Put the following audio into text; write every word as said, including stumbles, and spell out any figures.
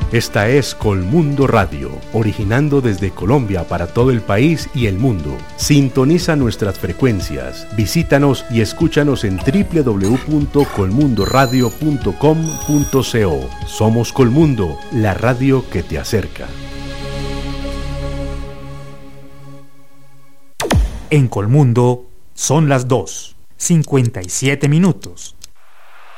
Esta es Colmundo Radio, originando desde Colombia para todo el país y el mundo. Sintoniza nuestras frecuencias, visítanos y escúchanos en doble u doble u doble u punto colmundo radio punto com punto co. Somos Colmundo, la radio que te acerca. En Colmundo son las dos, cincuenta y siete minutos.